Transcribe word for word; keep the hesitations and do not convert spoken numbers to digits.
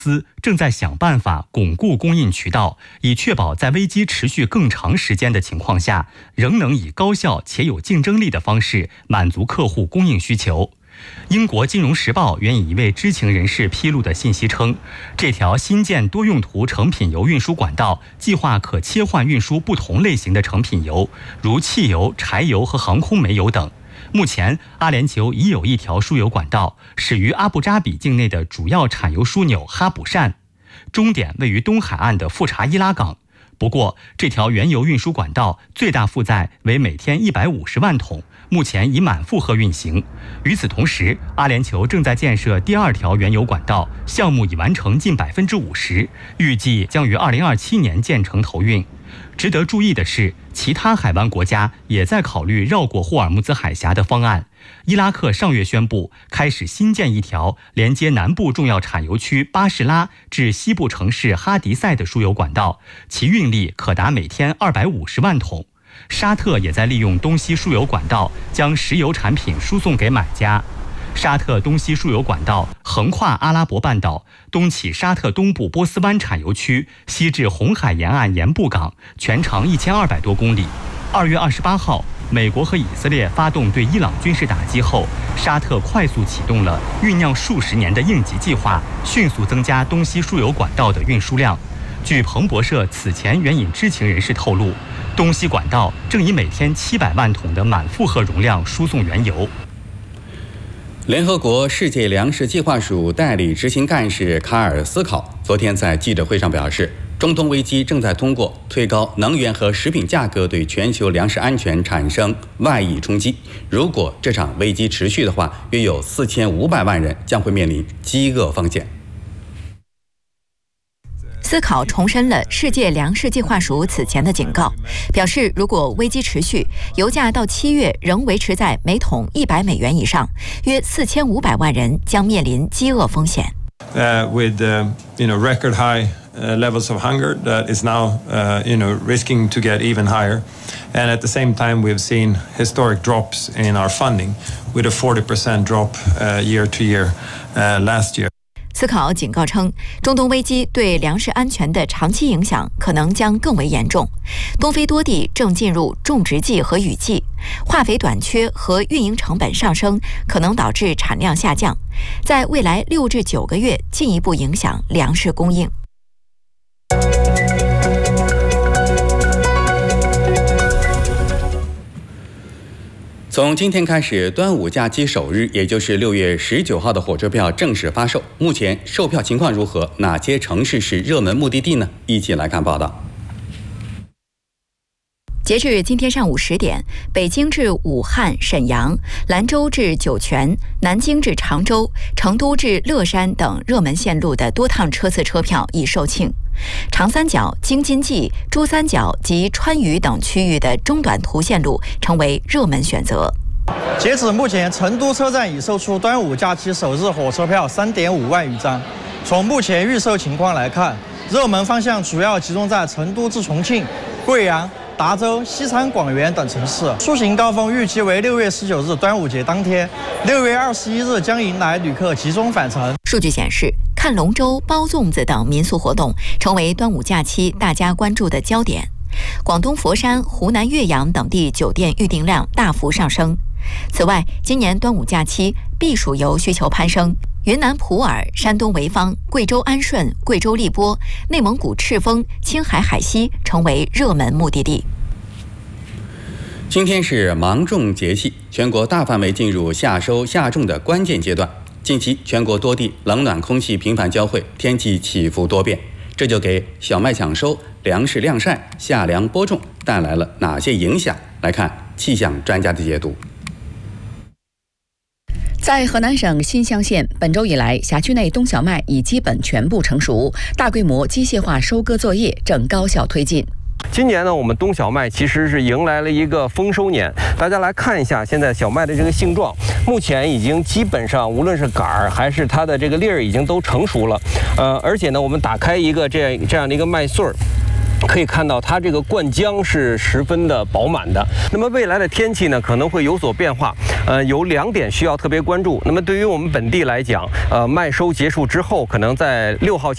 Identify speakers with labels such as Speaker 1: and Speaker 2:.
Speaker 1: 司正在想办法巩固供应渠道，以确保在危机持续更长时间的情况下，仍能以高效且有竞争力的方式满足客户供应需求。英国金融时报援引一位知情人士披露的信息称，这条新建多用途成品油运输管道计划可切换运输不同类型的成品油，如汽油、柴油和航空煤油等。目前，阿联酋已有一条输油管道，始于阿布扎比境内的主要产油枢纽哈卜善，终点位于东海岸的富查伊拉港。不过，这条原油运输管道最大负载为每天一百五十万桶，目前已满负荷运行。与此同时，阿联酋正在建设第二条原油管道，项目已完成近百分之五十，预计将于二零二七年建成投运。值得注意的是，其他海湾国家也在考虑绕过霍尔木兹海峡的方案。伊拉克上月宣布开始新建一条连接南部重要产油区巴士拉至西部城市哈迪塞的输油管道，其运力可达每天二百五十万桶。沙特也在利用东西输油管道将石油产品输送给买家。沙特东西输油管道横跨阿拉伯半岛，东起沙特东部波斯湾产油区，西至红海沿岸盐布港，全长一千二百多公里。二月二十八号，美国和以色列发动对伊朗军事打击后，沙特快速启动了酝酿数十年的应急计划，迅速增加东西输油管道的运输量。据彭博社此前援引知情人士透露，东西管道正以每天七百万桶的满负荷容量输送原油。
Speaker 2: 联合国世界粮食计划署代理执行干事卡尔斯考昨天在记者会上表示，中东危机正在通过推高能源和食品价格对全球粮食安全产生外溢冲击。如果这场危机持续的话，约有四千五百万人将会面临饥饿风险。
Speaker 3: 斯考重申了世界粮食计划署此前的警告，表示如果危机持续，油价到七月仍维持在每桶一百美元以上，约四千五百万人将面临饥饿风险。
Speaker 4: Uh, with uh, you know record high uh, levels of hunger that is now uh, you know risking to get even higher, and at the same time we've seen historic drops in our funding, with a forty percent drop uh, year to year uh, last year.
Speaker 3: 斯考警告称，中东危机对粮食安全的长期影响可能将更为严重。东非多地正进入种植季和雨季，化肥短缺和运营成本上升可能导致产量下降，在未来六至九个月进一步影响粮食供应。
Speaker 2: 从今天开始，端午假期首日，也就是六月十九号的火车票正式发售。目前售票情况如何？哪些城市是热门目的地呢？一起来看报道。
Speaker 3: 截至今天上午十点，北京至武汉、沈阳、兰州至酒泉、南京至常州、成都至乐山等热门线路的多趟车次车票已售罄。长三角、京津冀、珠三角及川渝等区域的中短途线路成为热门选择。
Speaker 5: 截止目前，成都车站已售出端午假期首日火车票三点五万余张。从目前预售情况来看，热门方向主要集中在成都至重庆、贵阳、达州、西昌、广元等城市。出行高峰预期为六月十九日端午节当天，六月二十一日将迎来旅客集中返程。
Speaker 3: 数据显示，看龙舟、包粽子等民俗活动成为端午假期大家关注的焦点。广东佛山、湖南岳阳等地酒店预订量大幅上升。此外，今年端午假期避暑游需求攀升，云南普洱、山东潍坊、贵州安顺、贵州荔波、内蒙古赤峰、青海海西成为热门目的地。
Speaker 2: 今天是芒种节气，全国大范围进入夏收夏种的关键阶段。近期全国多地冷暖空气频繁交汇，天气起伏多变，这就给小麦抢收、粮食晾晒、夏粮播种带来了哪些影响？来看气象专家的解读。
Speaker 6: 在河南省新乡县，本周以来，辖区内冬小麦已基本全部成熟，大规模机械化收割作业正高效推进。
Speaker 7: 今年呢，我们冬小麦其实是迎来了一个丰收年。大家来看一下现在小麦的这个性状，目前已经基本上无论是杆儿还是它的这个粒儿已经都成熟了。呃，而且呢，我们打开一个这样这样的一个麦穗儿，可以看到它这个灌浆是十分的饱满的。那么未来的天气呢可能会有所变化，呃，有两点需要特别关注。那么对于我们本地来讲，呃，麦收结束之后，可能在六号